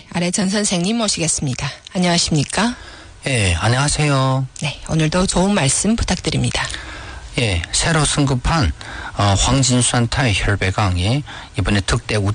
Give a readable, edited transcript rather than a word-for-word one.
아래 전 선생님 모시겠습니다. 안녕하십니까? 예, 안녕하세요. 네, 오늘도 좋은 말씀 부탁드립니다. 예, 새로 승급한 황진수한타의 혈배강이 이번에 특대